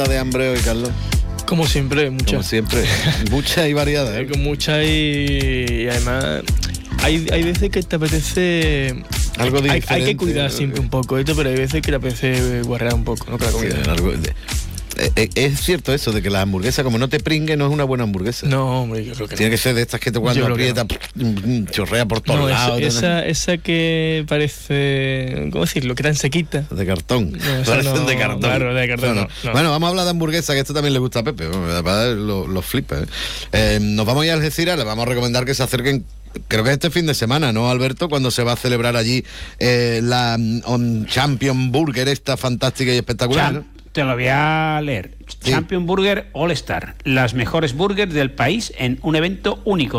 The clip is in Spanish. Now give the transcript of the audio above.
de hambre hoy, Carlos? Como siempre, muchas. Como siempre, muchas y variadas, ¿eh? Con muchas y además hay veces que te apetece algo diferente. Hay que cuidar siempre un poco esto, pero hay veces que te apetece guarrear un poco, ¿no? Con la comida. Es cierto eso de que la hamburguesa, como no te pringue, no es una buena hamburguesa. No, hombre, yo creo que tiene que ser de estas que te cuando aprieta chorrea por todos lados. Esa que parece, ¿cómo decirlo? Que tan sequita. De cartón. No, parecen de cartón. Claro, de cartón. No. Bueno, vamos a hablar de hamburguesa, que esto también le gusta a Pepe. Lo flipa. Nos vamos a ir a Algeciras, le vamos a recomendar que se acerquen. Creo que es este fin de semana, ¿no, Alberto? Cuando se va a celebrar allí la Champion Burger, esta fantástica y espectacular, ¿no? Te lo voy a leer. Sí. Champion Burger All Star. Las mejores burgers del país en un evento único.